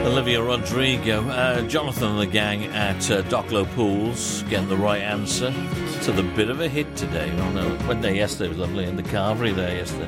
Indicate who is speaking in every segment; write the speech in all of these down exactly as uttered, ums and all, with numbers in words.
Speaker 1: Olivia Rodrigo. Uh, Jonathan and the gang at uh, Docklow Pools getting the right answer to the bit of a hit today. Oh no, went there yesterday, it was lovely, in the Carvery there yesterday.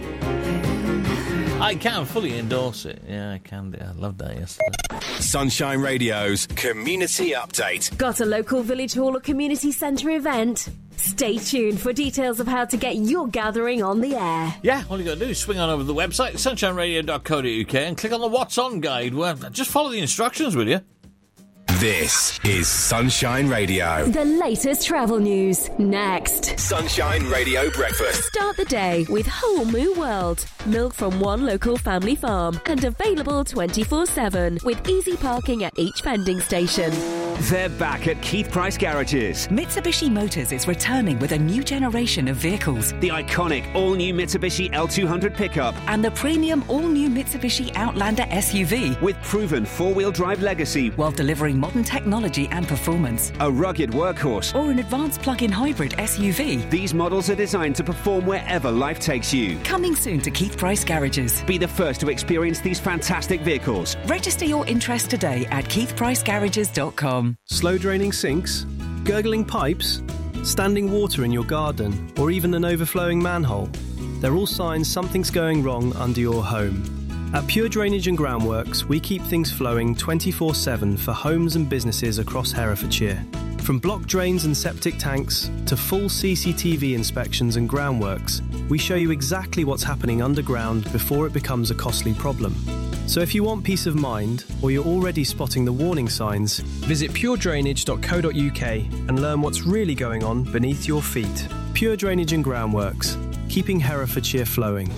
Speaker 1: I can fully endorse it. Yeah, I can. I loved that yesterday.
Speaker 2: Sunshine Radio's Community Update.
Speaker 3: Got a local village hall or community centre event? Stay tuned for details of how to get your gathering on the air.
Speaker 1: Yeah, all you got to do is swing on over to the website, sunshine radio dot co dot uk, and click on the What's On guide. Well, just follow the instructions, will you?
Speaker 2: This is Sunshine Radio.
Speaker 3: The latest travel news, next.
Speaker 2: Sunshine Radio Breakfast.
Speaker 3: Start the day with Whole Moo World. Milk from one local family farm and available twenty-four seven with easy parking at each vending station.
Speaker 4: They're back at Keith Price Garages.
Speaker 5: Mitsubishi Motors is returning with a new generation of vehicles.
Speaker 4: The iconic all-new Mitsubishi L two hundred pickup.
Speaker 5: And the premium all-new Mitsubishi Outlander S U V.
Speaker 4: With proven four-wheel drive legacy.
Speaker 5: While delivering modern technology and performance.
Speaker 4: A rugged workhorse.
Speaker 5: Or an advanced plug-in hybrid S U V.
Speaker 4: These models are designed to perform wherever life takes you.
Speaker 5: Coming soon to Keith Price Garages.
Speaker 4: Be the first to experience these fantastic vehicles.
Speaker 5: Register your interest today at keith price garages dot com.
Speaker 6: Slow draining sinks, gurgling pipes, standing water in your garden, or even an overflowing manhole. They're all signs something's going wrong under your home. At Pure Drainage and Groundworks, we keep things flowing twenty-four seven for homes and businesses across Herefordshire. From block drains and septic tanks to full C C T V inspections and groundworks, we show you exactly what's happening underground before it becomes a costly problem. So if you want peace of mind, or you're already spotting the warning signs, visit pure drainage dot co dot uk and learn what's really going on beneath your feet. Pure Drainage and Groundworks, keeping Herefordshire flowing.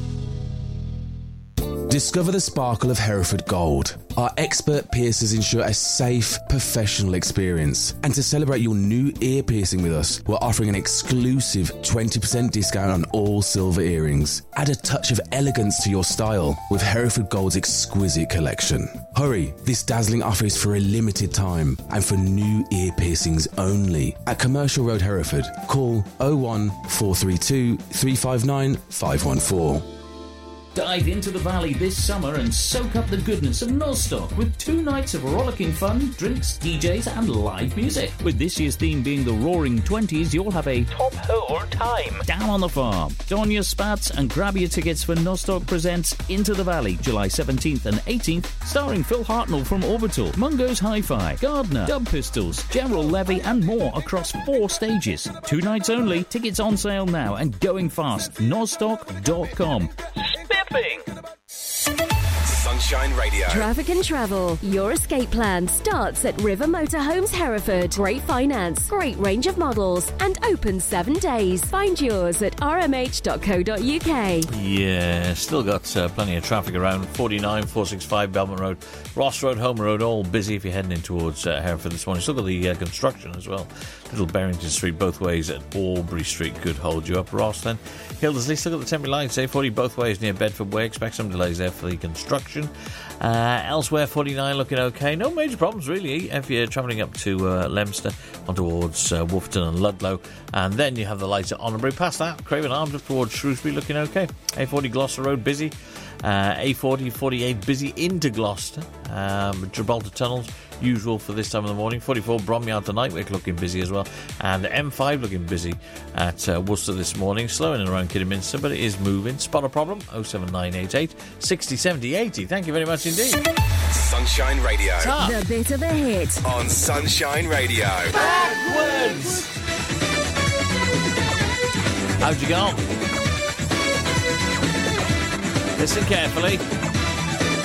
Speaker 7: Discover the sparkle of Hereford Gold. Our expert piercers ensure a safe, professional experience. And to celebrate your new ear piercing with us, we're offering an exclusive twenty percent discount on all silver earrings. Add a touch of elegance to your style with Hereford Gold's exquisite collection. Hurry, this dazzling offer is for a limited time and for new ear piercings only. At Commercial Road, Hereford, call oh one four three two, three five nine, five one four.
Speaker 8: Dive into the valley this summer and soak up the goodness of Nostock with two nights of rollicking fun, drinks, D Js and live music. With this year's theme being the Roaring Twenties, you'll have a top hole time down on the farm. Don your spats and grab your tickets for Nostock Presents Into the Valley, July seventeenth and eighteenth, starring Phil Hartnell from Orbital, Mungo's Hi-Fi, Gardner, Dub Pistols, General Levy and more across four stages. Two nights only, tickets on sale now and going fast. nostock dot com.
Speaker 2: Sunshine Radio.
Speaker 3: Traffic and travel. Your escape plan starts at River Motorhomes Hereford. Great finance, great range of models, and open seven days. Find yours at r m h dot co dot uk.
Speaker 1: Yeah, still got uh, plenty of traffic around. forty-nine, four sixty-five Belmont Road, Ross Road, Home Road, all busy if you're heading in towards uh, Hereford this morning. Still got the uh, construction as well. Little Barrington Street both ways at Albury Street could hold you up. Ross then. Hildersley still got the temporary lights, A forty both ways near Bedford Way. Expect some delays there for the construction. Uh, elsewhere, forty-nine looking okay. No major problems really if you're travelling up to uh, Leominster on towards uh, Wolferton and Ludlow. And then you have the lights at Hononbury. Past that, Craven Arms up towards Shrewsbury looking okay. A forty Gloucester Road busy. Uh, A forty, forty-eight busy into Gloucester. Um, Gibraltar Tunnels, usual for this time of the morning. forty-four Bromyard to Nightwick looking busy as well. And M five looking busy at uh, Worcester this morning. Slowing in around Kidderminster, but it is moving. Spot a problem, oh seven nine eight eight, sixty, seventy, eighty. Thank you very much indeed.
Speaker 2: Sunshine Radio.
Speaker 1: Top.
Speaker 3: The bit of a hit.
Speaker 2: On Sunshine Radio.
Speaker 1: Backwards! How'd you go? Listen carefully.